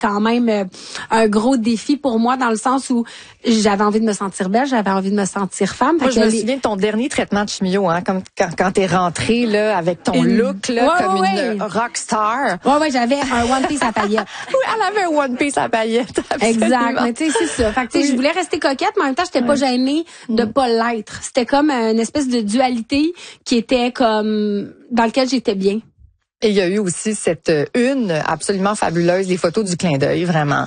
quand même un gros défi pour moi dans le sens où j'avais envie de me sentir belle, j'avais envie de me sentir femme. Moi, je me souviens de ton dernier traitement de chimio, hein, comme quand t'es rentrée là avec ton look là comme une rock star. Ouais, j'avais un one piece à paillettes. Oui, elle avait un one piece à paillettes. Absolument. Exact. Mais tu sais, c'est ça. Fait que tu sais, je voulais rester coquette, mais en même temps, j'étais pas gênée de pas l'être. C'était comme une espèce de dualité qui était comme dans lequel j'étais bien. Et il y a eu aussi cette une absolument fabuleuse, les photos du clin d'œil, vraiment.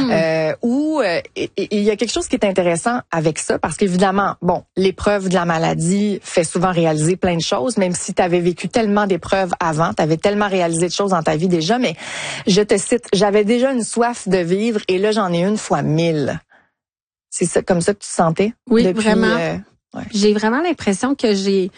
Où il y a quelque chose qui est intéressant avec ça, parce qu'évidemment, bon, l'épreuve de la maladie fait souvent réaliser plein de choses, même si tu avais vécu tellement d'épreuves avant, tu avais tellement réalisé de choses dans ta vie déjà, mais je te cite, j'avais déjà une soif de vivre et là, j'en ai une fois 1000. C'est ça, comme ça que tu te sentais? Oui, depuis, vraiment. J'ai vraiment l'impression que j'ai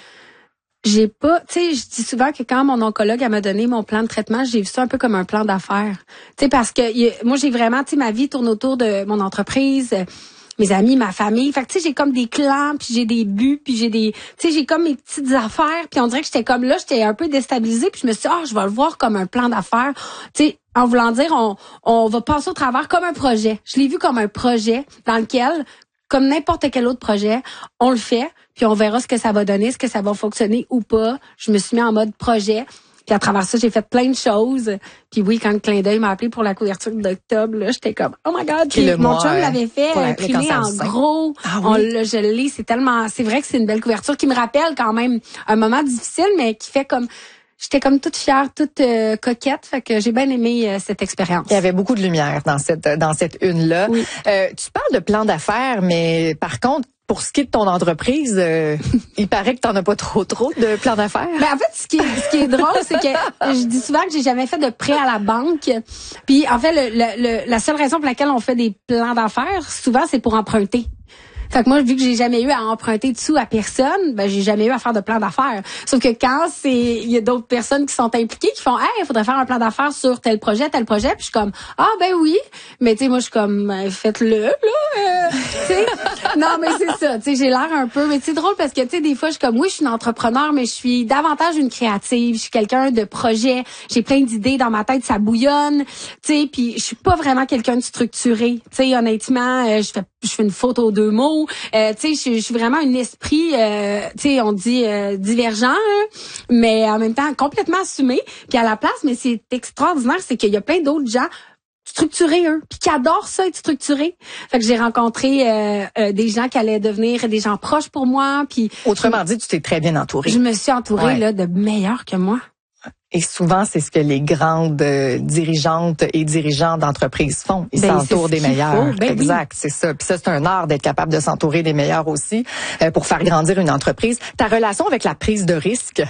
pas, tu sais, je dis souvent que quand mon oncologue m'a donné mon plan de traitement, j'ai vu ça un peu comme un plan d'affaires. Tu sais, parce que moi, j'ai vraiment, tu sais, ma vie tourne autour de mon entreprise, mes amis, ma famille. Fait que, tu sais, j'ai comme des clans, puis j'ai des buts, puis j'ai des, tu sais, j'ai comme mes petites affaires, puis on dirait que j'étais comme là, j'étais un peu déstabilisée, puis je me suis dit, je vais le voir comme un plan d'affaires. Tu sais, en voulant dire, on va passer au travers comme un projet. Je l'ai vu comme un projet dans lequel, comme n'importe quel autre projet, on le fait, puis on verra ce que ça va donner, est-ce que ça va fonctionner ou pas. Je me suis mis en mode projet, puis à travers ça, j'ai fait plein de choses. Puis oui, quand le clin d'œil m'a appelé pour la couverture d'octobre, là, j'étais comme oh my god. Puis mon chum l'avait fait imprimé en gros. Ah oui. Je l'ai, c'est vrai que c'est une belle couverture qui me rappelle quand même un moment difficile, mais qui fait comme j'étais comme toute fière, toute coquette, fait que j'ai bien aimé cette expérience. Il y avait beaucoup de lumière dans cette une-là. Oui. Tu parles de plan d'affaires, mais par contre, pour ce qui est de ton entreprise, il paraît que t'en as pas trop de plans d'affaires. Ben en fait, ce qui est drôle, c'est que je dis souvent que j'ai jamais fait de prêt à la banque. Puis en fait, la seule raison pour laquelle on fait des plans d'affaires, souvent, c'est pour emprunter. Fait que moi, vu que j'ai jamais eu à emprunter de sous à personne, ben j'ai jamais eu à faire de plan d'affaires. Sauf que quand il y a d'autres personnes qui sont impliquées, qui font il faudrait faire un plan d'affaires sur tel projet, puis je suis comme ben oui. Mais tu sais, moi je suis comme faites-le là. Tu sais. Non, mais c'est ça, tu sais, j'ai l'air un peu, mais c'est drôle parce que tu sais des fois je suis comme oui, je suis une entrepreneur, mais je suis davantage une créative, je suis quelqu'un de projet, j'ai plein d'idées dans ma tête, ça bouillonne, tu sais, puis je suis pas vraiment quelqu'un de structuré. Tu sais, honnêtement, je fais une faute aux deux mots. Tu sais, je suis vraiment un esprit, tu sais, on dit divergent, hein, mais en même temps complètement assumé. Puis à la place, mais c'est extraordinaire, c'est qu'il y a plein d'autres gens structurés, eux, puis qui adorent ça, être structurés. Fait que j'ai rencontré des gens qui allaient devenir des gens proches pour moi. Puis autrement dit, tu t'es très bien entourée. Je me suis entourée là de meilleurs que moi. Et souvent, c'est ce que les grandes dirigeantes et dirigeants d'entreprises font. Ils s'entourent des meilleurs. Exact, oui. C'est ça. Puis ça, c'est un art d'être capable de s'entourer des meilleurs aussi pour faire grandir une entreprise. Ta relation avec la prise de risque?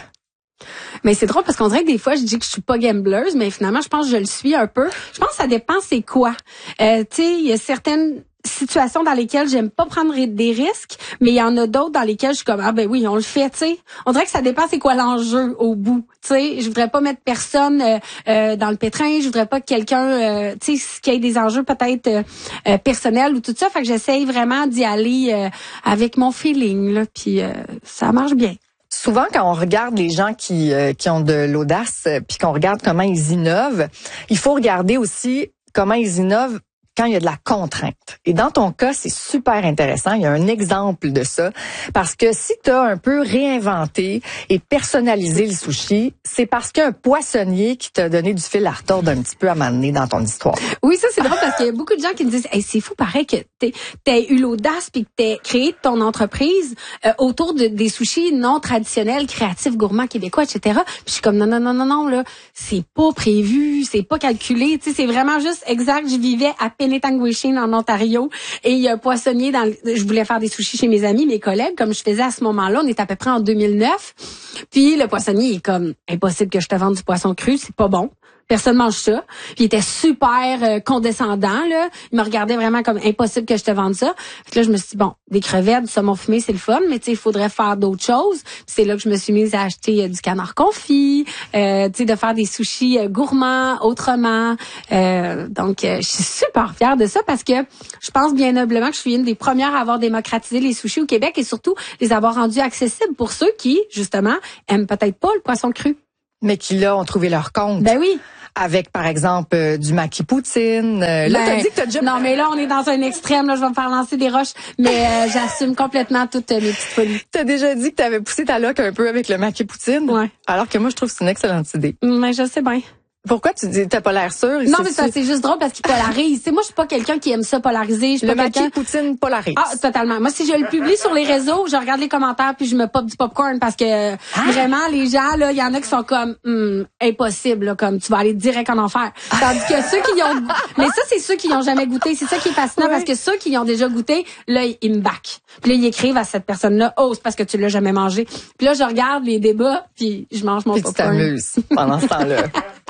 Mais c'est drôle parce qu'on dirait que des fois, je dis que je suis pas gambleuse, mais finalement, je pense que je le suis un peu. Je pense que ça dépend c'est quoi. Tu sais, il y a certaines situations dans lesquelles j'aime pas prendre des risques, mais il y en a d'autres dans lesquelles je suis comme ben oui, on le fait, tu sais. On dirait que ça dépend c'est quoi l'enjeu au bout, tu sais. Je voudrais pas mettre personne dans le pétrin, je voudrais pas que quelqu'un tu sais qu'il y ait des enjeux peut-être personnels ou tout ça, fait que j'essaye vraiment d'y aller avec mon feeling là, puis ça marche bien. Souvent, quand on regarde les gens qui ont de l'audace, puis qu'on regarde comment ils innovent, il faut regarder aussi comment ils innovent quand il y a de la contrainte. Et dans ton cas, c'est super intéressant. Il y a un exemple de ça. Parce que si tu as un peu réinventé et personnalisé le sushi, c'est parce qu'un poissonnier qui t'a donné du fil à retordre un petit peu à m'amener dans ton histoire. Oui, ça c'est drôle parce qu'il y a beaucoup de gens qui me disent c'est fou pareil que t'aies eu l'audace puis que t'aies créé ton entreprise autour des sushis non traditionnels, créatifs, gourmands, québécois, etc. Puis je suis comme non là, c'est pas prévu, c'est pas calculé, tu sais, c'est vraiment juste exact. Je vivais à Penetanguishene en Ontario et il y a un poissonnier je voulais faire des sushis chez mes amis, mes collègues, comme je faisais à ce moment-là, on est à peu près en 2009. Puis le poissonnier est comme impossible que je te vende du poisson cru, c'est pas bon. Personne mange ça. Puis il était super condescendant là. Il me regardait vraiment comme impossible que je te vende ça. Fait que là je me suis dit bon, des crevettes, du saumon fumé, c'est le fun, mais tu sais il faudrait faire d'autres choses. Puis c'est là que je me suis mise à acheter du canard confit, tu sais de faire des sushis gourmands autrement. Donc je suis super fière de ça parce que je pense bien noblement que je suis une des premières à avoir démocratisé les sushis au Québec et surtout les avoir rendus accessibles pour ceux qui justement aiment peut-être pas le poisson cru. Mais qui, là, ont trouvé leur compte. Ben oui. avec, par exemple, du maquis poutine. Là, t'as dit que t'as déjà... Non, mais là, on est dans un extrême. Là, je vais me faire lancer des roches. Mais j'assume complètement toutes mes petites folies. T'as déjà dit que t'avais poussé ta loque un peu avec le maquis poutine? Ouais. Alors que moi, je trouve que c'est une excellente idée. Mais je sais bien. Pourquoi tu dis, t'as pas l'air sûr? Non, mais c'est juste drôle parce qu'il polarise. Moi, je suis pas quelqu'un qui aime ça polariser. Le maquis poutine polarise. Ah, totalement. Moi, si je le publie sur les réseaux, je regarde les commentaires puis je me pop du popcorn parce que vraiment, les gens, là, il y en a qui sont comme, impossible, là, comme tu vas aller direct en enfer. Tandis que ceux qui y ont, mais ça, c'est ceux qui y ont jamais goûté. C'est ça qui est fascinant parce que ceux qui y ont déjà goûté, là, ils me backent. Puis là, ils écrivent à cette personne-là, oh, c'est parce que tu l'as jamais mangé. Puis là, je regarde les débats puis je mange mon popcorn. Puis tu t'amuses pendant ce temps-là.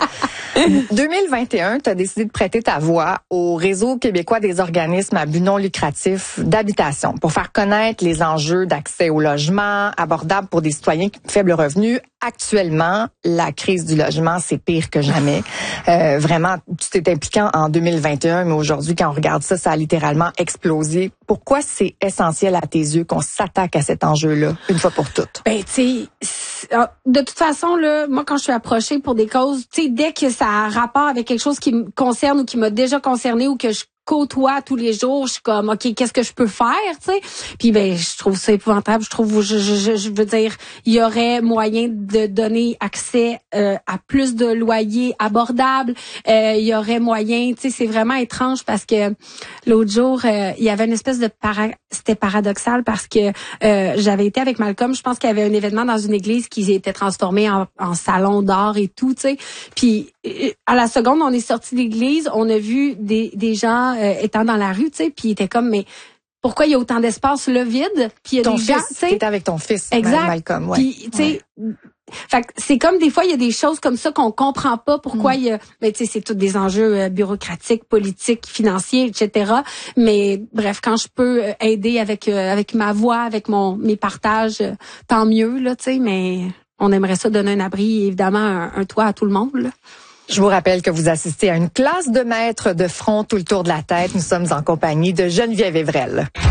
2021, tu as décidé de prêter ta voix au Réseau québécois des organismes à but non lucratif d'habitation pour faire connaître les enjeux d'accès au logement abordable pour des citoyens faibles revenus. Actuellement, la crise du logement, c'est pire que jamais. Vraiment, tu t'es impliquant en 2021, mais aujourd'hui, quand on regarde ça, ça a littéralement explosé. Pourquoi c'est essentiel à tes yeux qu'on s'attaque à cet enjeu-là une fois pour toutes? Ben, tu sais, de toute façon, là, moi, quand je suis approchée pour des causes, tu sais, dès que ça a rapport avec quelque chose qui me concerne ou qui m'a déjà concerné ou que je côtoie tous les jours, je suis comme, OK, qu'est-ce que je peux faire, tu sais? Puis, ben, je trouve ça épouvantable. Je trouve, je veux dire, il y aurait moyen de donner accès à plus de loyers abordables. Il y aurait moyen, tu sais, c'est vraiment étrange parce que l'autre jour, il y avait une espèce de c'était paradoxal parce que j'avais été avec Malcolm, je pense qu'il y avait un événement dans une église qui était transformé en salon d'art et tout, tu sais. Puis, à la seconde, on est sorti de l'église, on a vu des gens étant dans la rue, tu sais, puis il était comme, mais pourquoi il y a autant d'espace là vide? Puis il y a ton des fils, gens, tu sais, t'étais avec ton fils, exact. Malcolm, ouais. Puis tu sais, fait que c'est comme des fois il y a des choses comme ça qu'on comprend pas pourquoi il y a, ben tu sais, c'est tous des enjeux bureaucratiques, politiques, financiers, etc. Mais bref, quand je peux aider avec ma voix, avec mes partages, tant mieux là, tu sais. Mais on aimerait ça donner un abri, évidemment un toit à tout le monde là. Je vous rappelle que vous assistez à une classe de maîtres de front tout le tour de la tête. Nous sommes en compagnie de Geneviève Evrel.